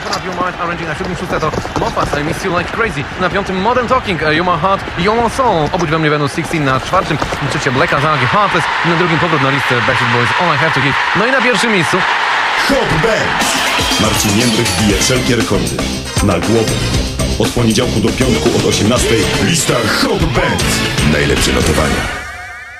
Open Up Your Mind, Arranging na 7. szóste to Moffat, I Miss You Like Crazy. Na 5. Modern Talking, You're My Heart, You're My Soul. Obudź we mnie Venus 16 na 4. Trzecie Black Azagi, Heartless. I na 2. powrót na listę Backstreet Boys, All I Have To Give. No i na 1. miejscu Hot Bands. Marcin Jędrych bije wszelkie rekordy. Na głowę. Od poniedziałku do piątku od 18:00 lista Hot Bands. Najlepsze notowania.